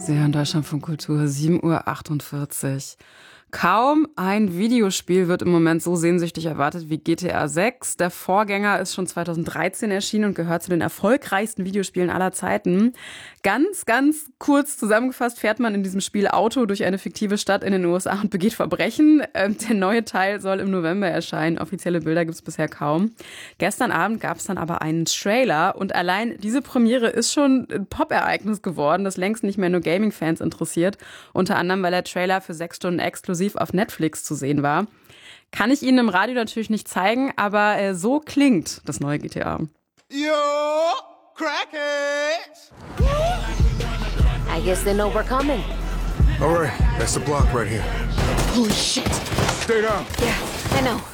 Sie hören Deutschlandfunk Kultur, 7:48 Uhr. Kaum ein Videospiel wird im Moment so sehnsüchtig erwartet wie GTA 6. Der Vorgänger ist schon 2013 erschienen und gehört zu den erfolgreichsten Videospielen aller Zeiten. Ganz kurz zusammengefasst fährt man in diesem Spiel Auto durch eine fiktive Stadt in den USA und begeht Verbrechen. Der neue Teil soll im November erscheinen. Offizielle Bilder gibt es bisher kaum. Gestern Abend gab es dann aber einen Trailer und allein diese Premiere ist schon ein Pop-Ereignis geworden, das längst nicht mehr nur Gaming-Fans interessiert. Unter anderem, weil der Trailer für 6 Stunden exklusiv auf Netflix zu sehen war. Kann ich Ihnen im Radio natürlich nicht zeigen, aber so klingt das neue GTA. Yo, crackheads! I guess they know we're coming. All right, that's the block right here. Holy shit! Stay down. Yeah, I know.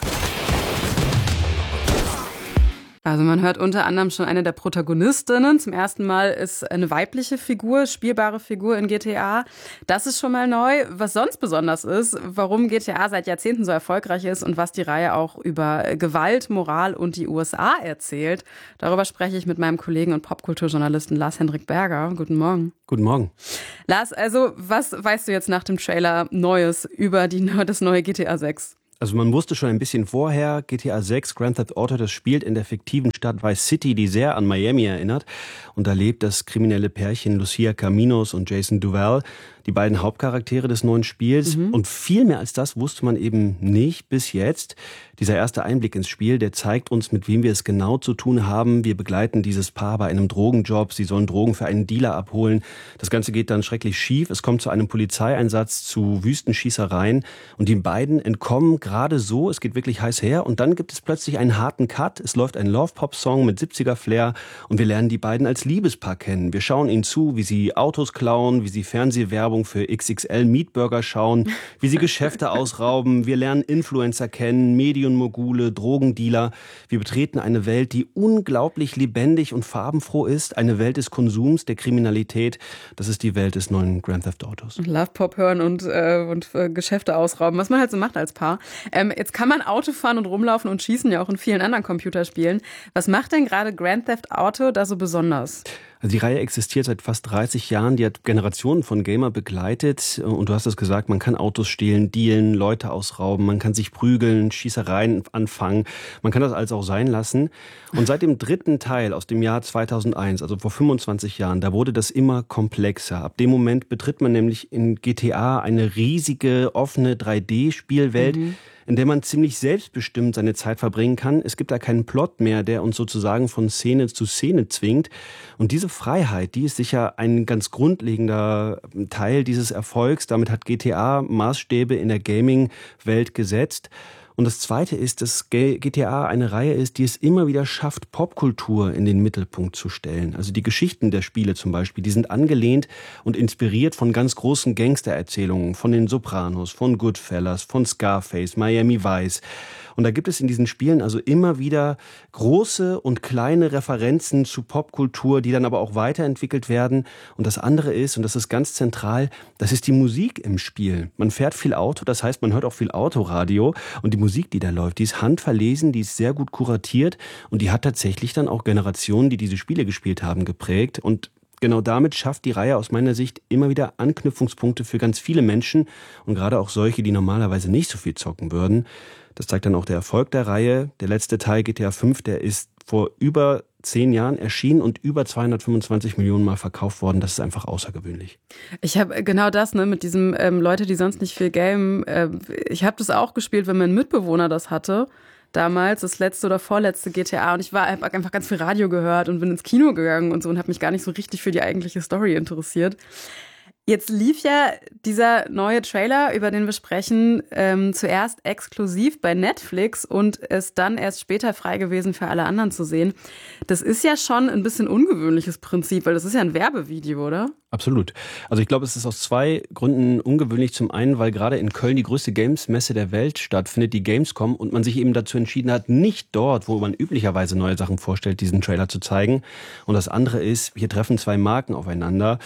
Also man hört unter anderem schon eine der Protagonistinnen. Zum ersten Mal ist eine weibliche Figur, spielbare Figur in GTA. Das ist schon mal neu. Was sonst besonders ist, warum GTA seit Jahrzehnten so erfolgreich ist und was die Reihe auch über Gewalt, Moral und die USA erzählt. Darüber spreche ich mit meinem Kollegen und Popkulturjournalisten Lars-Hendrik Berger. Guten Morgen. Guten Morgen. Lars, also was weißt du jetzt nach dem Trailer Neues über das neue GTA 6? Also man wusste schon ein bisschen vorher, GTA 6, Grand Theft Auto, das spielt in der fiktiven Stadt Vice City, die sehr an Miami erinnert. Und da lebt das kriminelle Pärchen Lucia Caminos und Jason Duval, die beiden Hauptcharaktere des neuen Spiels. Und viel mehr als das wusste man eben nicht bis jetzt. Dieser erste Einblick ins Spiel, der zeigt uns, mit wem wir es genau zu tun haben. Wir begleiten dieses Paar bei einem Drogenjob. Sie sollen Drogen für einen Dealer abholen. Das Ganze geht dann schrecklich schief. Es kommt zu einem Polizeieinsatz, zu Wüstenschießereien. Und die beiden entkommen gerade so. Es geht wirklich heiß her. Und dann gibt es plötzlich einen harten Cut. Es läuft ein Love-Pop-Song mit 70er-Flair. Und wir lernen die beiden als Liebespaar kennen. Wir schauen ihnen zu, wie sie Autos klauen, wie sie Fernsehwerbung für XXL Meatburger schauen, wie sie Geschäfte ausrauben. Wir lernen Influencer kennen, Medienmogule, Drogendealer. Wir betreten eine Welt, die unglaublich lebendig und farbenfroh ist. Eine Welt des Konsums, der Kriminalität. Das ist die Welt des neuen Grand Theft Autos. Love Pop hören und Geschäfte ausrauben, was man halt so macht als Paar. Jetzt kann man Auto fahren und rumlaufen und schießen, ja auch in vielen anderen Computerspielen. Was macht denn gerade Grand Theft Auto da so besonders? Also die Reihe existiert seit fast 30 Jahren, die hat Generationen von Gamer begleitet und du hast es gesagt, man kann Autos stehlen, dealen, Leute ausrauben, man kann sich prügeln, Schießereien anfangen, man kann das alles auch sein lassen. Und seit dem dritten Teil aus dem Jahr 2001, also vor 25 Jahren, da wurde das immer komplexer. Ab dem Moment betritt man nämlich in GTA eine riesige, offene 3D-Spielwelt, in der man ziemlich selbstbestimmt seine Zeit verbringen kann. Es gibt da keinen Plot mehr, der uns sozusagen von Szene zu Szene zwingt. Und diese Freiheit, die ist sicher ein ganz grundlegender Teil dieses Erfolgs. Damit hat GTA Maßstäbe in der Gaming-Welt gesetzt. Und das Zweite ist, dass GTA eine Reihe ist, die es immer wieder schafft, Popkultur in den Mittelpunkt zu stellen. Also die Geschichten der Spiele zum Beispiel, die sind angelehnt und inspiriert von ganz großen Gangstererzählungen, von den Sopranos, von Goodfellas, von Scarface, Miami Vice. Und da gibt es in diesen Spielen also immer wieder große und kleine Referenzen zu Popkultur, die dann aber auch weiterentwickelt werden. Und das andere ist, und das ist ganz zentral, das ist die Musik im Spiel. Man fährt viel Auto, das heißt, man hört auch viel Autoradio. Und die Musik, die da läuft, die ist handverlesen, die ist sehr gut kuratiert. Und die hat tatsächlich dann auch Generationen, die diese Spiele gespielt haben, geprägt. Und genau damit schafft die Reihe aus meiner Sicht immer wieder Anknüpfungspunkte für ganz viele Menschen. Und gerade auch solche, die normalerweise nicht so viel zocken würden. Das zeigt dann auch der Erfolg der Reihe. Der letzte Teil, GTA 5, der ist vor über 10 Jahren erschienen und über 225 Millionen Mal verkauft worden. Das ist einfach außergewöhnlich. Ich habe genau das, mit diesem Leute, die sonst nicht viel gamen. Ich habe das auch gespielt, wenn mein Mitbewohner das hatte. Damals, das letzte oder vorletzte GTA. Und ich habe einfach ganz viel Radio gehört und bin ins Kino gegangen und so und habe mich gar nicht so richtig für die eigentliche Story interessiert. Jetzt lief ja dieser neue Trailer, über den wir sprechen, zuerst exklusiv bei Netflix und ist dann erst später frei gewesen für alle anderen zu sehen. Das ist ja schon ein bisschen ungewöhnliches Prinzip, weil das ist ja ein Werbevideo, oder? Absolut. Also ich glaube, es ist aus 2 Gründen ungewöhnlich. Zum einen, weil gerade in Köln die größte Games-Messe der Welt stattfindet, die Gamescom, und man sich eben dazu entschieden hat, nicht dort, wo man üblicherweise neue Sachen vorstellt, diesen Trailer zu zeigen. Und das andere ist, hier treffen 2 Marken aufeinander,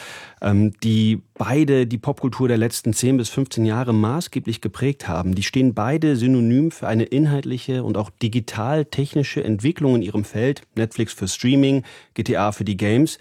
die beide die Popkultur der letzten 10 bis 15 Jahre maßgeblich geprägt haben. Die stehen beide synonym für eine inhaltliche und auch digital-technische Entwicklung in ihrem Feld. Netflix für Streaming, GTA für die Games.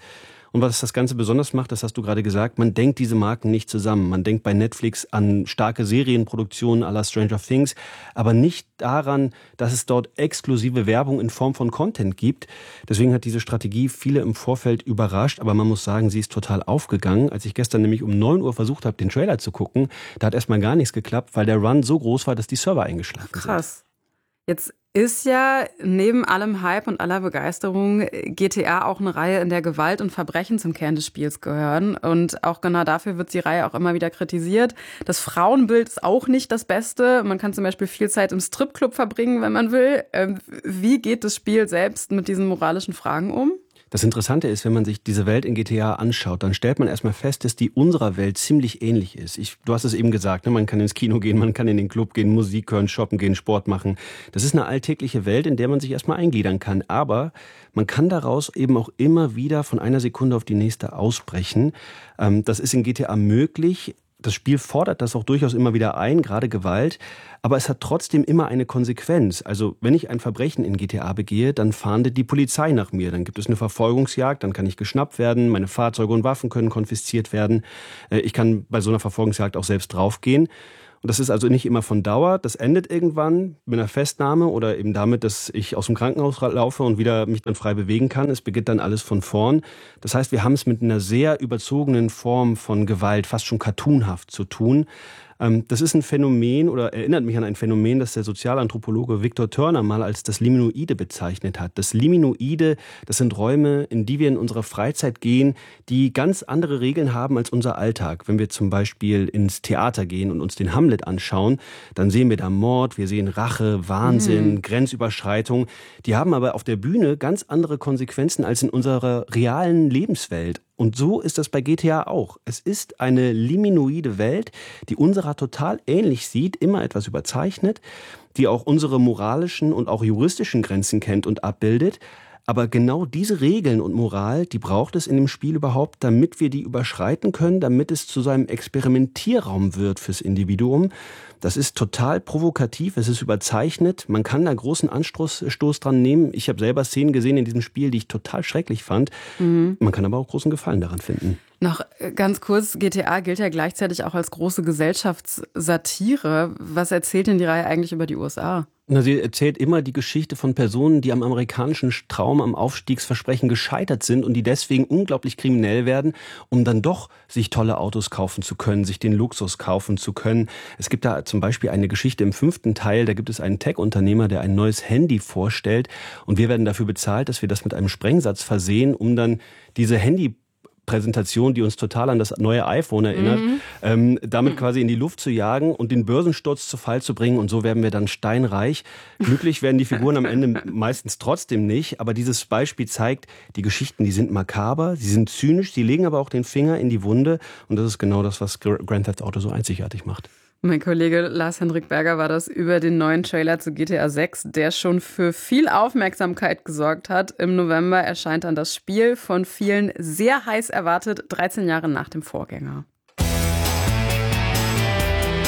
Und was das Ganze besonders macht, das hast du gerade gesagt, man denkt diese Marken nicht zusammen. Man denkt bei Netflix an starke Serienproduktionen à la Stranger Things, aber nicht daran, dass es dort exklusive Werbung in Form von Content gibt. Deswegen hat diese Strategie viele im Vorfeld überrascht, aber man muss sagen, sie ist total aufgegangen. Als ich gestern nämlich um 9 Uhr versucht habe, den Trailer zu gucken, da hat erstmal gar nichts geklappt, weil der Run so groß war, dass die Server eingeschlafen sind. Krass. Jetzt ist ja neben allem Hype und aller Begeisterung GTA auch eine Reihe, in der Gewalt und Verbrechen zum Kern des Spiels gehören. Und auch genau dafür wird die Reihe auch immer wieder kritisiert. Das Frauenbild ist auch nicht das Beste. Man kann zum Beispiel viel Zeit im Stripclub verbringen, wenn man will. Wie geht das Spiel selbst mit diesen moralischen Fragen um? Das Interessante ist, wenn man sich diese Welt in GTA anschaut, dann stellt man erstmal fest, dass die unserer Welt ziemlich ähnlich ist. Du hast es eben gesagt, ne? Man kann ins Kino gehen, man kann in den Club gehen, Musik hören, shoppen gehen, Sport machen. Das ist eine alltägliche Welt, in der man sich erstmal eingliedern kann. Aber man kann daraus eben auch immer wieder von einer Sekunde auf die nächste ausbrechen. Das ist in GTA möglich. Das Spiel fordert das auch durchaus immer wieder ein, gerade Gewalt. Aber es hat trotzdem immer eine Konsequenz. Also wenn ich ein Verbrechen in GTA begehe, dann fahndet die Polizei nach mir. Dann gibt es eine Verfolgungsjagd, dann kann ich geschnappt werden, meine Fahrzeuge und Waffen können konfisziert werden. Ich kann bei so einer Verfolgungsjagd auch selbst draufgehen. Und das ist also nicht immer von Dauer. Das endet irgendwann mit einer Festnahme oder eben damit, dass ich aus dem Krankenhaus laufe und wieder mich dann frei bewegen kann. Es beginnt dann alles von vorn. Das heißt, wir haben es mit einer sehr überzogenen Form von Gewalt, fast schon cartoonhaft zu tun. Das ist ein Phänomen oder erinnert mich an ein Phänomen, das der Sozialanthropologe Victor Turner mal als das Liminoide bezeichnet hat. Das Liminoide, das sind Räume, in die wir in unserer Freizeit gehen, die ganz andere Regeln haben als unser Alltag. Wenn wir zum Beispiel ins Theater gehen und uns den Hamlet anschauen, dann sehen wir da Mord, wir sehen Rache, Wahnsinn, Grenzüberschreitung. Die haben aber auf der Bühne ganz andere Konsequenzen als in unserer realen Lebenswelt. Und so ist das bei GTA auch. Es ist eine liminoide Welt, die unserer total ähnlich sieht, immer etwas überzeichnet, die auch unsere moralischen und auch juristischen Grenzen kennt und abbildet. Aber genau diese Regeln und Moral, die braucht es in dem Spiel überhaupt, damit wir die überschreiten können, damit es zu so einem Experimentierraum wird fürs Individuum. Das ist total provokativ, es ist überzeichnet, man kann da großen Anstoß dran nehmen. Ich habe selber Szenen gesehen in diesem Spiel, die ich total schrecklich fand. Man kann aber auch großen Gefallen daran finden. Noch ganz kurz, GTA gilt ja gleichzeitig auch als große Gesellschaftssatire. Was erzählt denn die Reihe eigentlich über die USA? Sie erzählt immer die Geschichte von Personen, die am amerikanischen Traum, am Aufstiegsversprechen gescheitert sind und die deswegen unglaublich kriminell werden, um dann doch sich tolle Autos kaufen zu können, sich den Luxus kaufen zu können. Es gibt da zum Beispiel eine Geschichte im 5. Teil, da gibt es einen Tech-Unternehmer, der ein neues Handy vorstellt und wir werden dafür bezahlt, dass wir das mit einem Sprengsatz versehen, um dann diese Handypräsentation, die uns total an das neue iPhone erinnert, damit quasi in die Luft zu jagen und den Börsensturz zu Fall zu bringen. Und so werden wir dann steinreich. Glücklich werden die Figuren am Ende meistens trotzdem nicht. Aber dieses Beispiel zeigt, die Geschichten, die sind makaber, sie sind zynisch, sie legen aber auch den Finger in die Wunde. Und das ist genau das, was Grand Theft Auto so einzigartig macht. Mein Kollege Lars-Henrik Berger war das über den neuen Trailer zu GTA 6, der schon für viel Aufmerksamkeit gesorgt hat. Im November erscheint dann das Spiel, von vielen sehr heiß erwartet, 13 Jahre nach dem Vorgänger.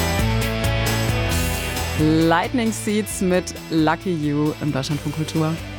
Lightning Seeds mit Lucky You im Deutschlandfunk Kultur.